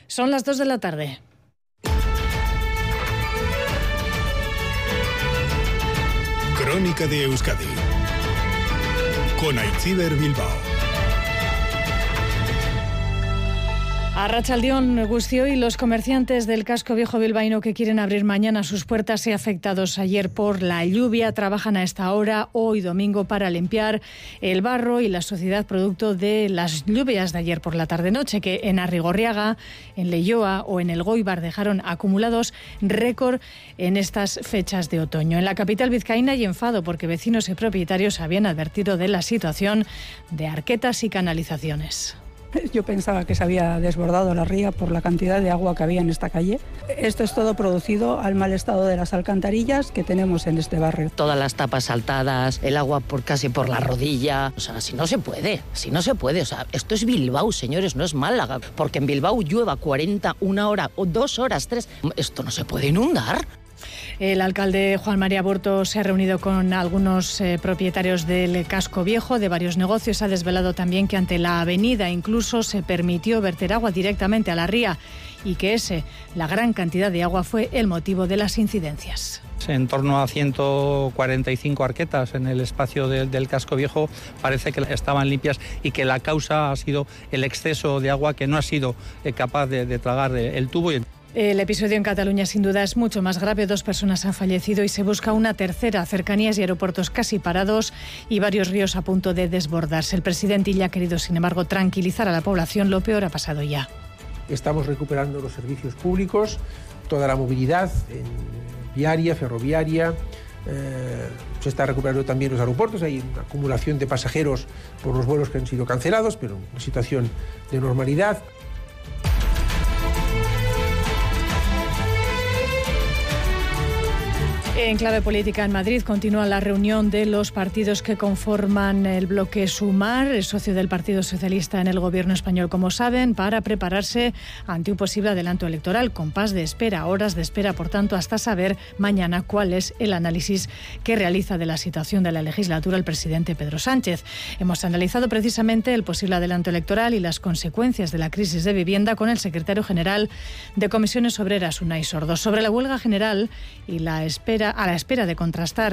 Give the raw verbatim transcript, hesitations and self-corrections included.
Son las dos de la tarde. Crónica de Euskadi con Aitziber Bilbao. Arratsaldeon Guztioi, y los comerciantes del casco viejo bilbaíno que quieren abrir mañana sus puertas y afectados ayer por la lluvia trabajan a esta hora, hoy domingo, para limpiar el barro y la suciedad producto de las lluvias de ayer por la tarde-noche, que en Arrigorriaga, en Leioa o en el Goibar dejaron acumulados récord en estas fechas de otoño. En la capital vizcaína hay enfado porque vecinos y propietarios habían advertido de la situación de arquetas y canalizaciones. Yo pensaba que se había desbordado la ría por la cantidad de agua que había en esta calle. Esto es todo producido al mal estado de las alcantarillas que tenemos en este barrio. Todas las tapas saltadas, el agua por casi por la rodilla. O sea, así no se puede, así no se puede. O sea, esto es Bilbao, señores, no es Málaga. Porque en Bilbao llueva cuarenta, una hora o dos horas, tres. Esto no se puede inundar. El alcalde Juan María Aburto se ha reunido con algunos eh, propietarios del casco viejo de varios negocios. Ha desvelado también que ante la avenida incluso se permitió verter agua directamente a la ría y que ese, la gran cantidad de agua, fue el motivo de las incidencias. En torno a ciento cuarenta y cinco arquetas en el espacio de, del casco viejo parece que estaban limpias y que la causa ha sido el exceso de agua que no ha sido eh, capaz de, de tragar el tubo. Y El episodio en Cataluña sin duda es mucho más grave. Dos personas han fallecido y se busca una tercera. Cercanías y aeropuertos casi parados y varios ríos a punto de desbordarse. El presidente ya ha querido, sin embargo, tranquilizar a la población. Lo peor ha pasado ya. Estamos recuperando los servicios públicos, toda la movilidad en viaria, ferroviaria. Eh, se está recuperando también los aeropuertos. Hay una acumulación de pasajeros por los vuelos que han sido cancelados, pero en situación de normalidad. En clave política en Madrid continúa la reunión de los partidos que conforman el bloque Sumar, el socio del Partido Socialista en el gobierno español, como saben, para prepararse ante un posible adelanto electoral. Compás de espera, horas de espera, por tanto, hasta saber mañana cuál es el análisis que realiza de la situación de la legislatura el presidente Pedro Sánchez. Hemos analizado precisamente el posible adelanto electoral y las consecuencias de la crisis de vivienda con el secretario general de Comisiones Obreras, Unai Sordo. Sobre la huelga general y la espera a la espera de contrastar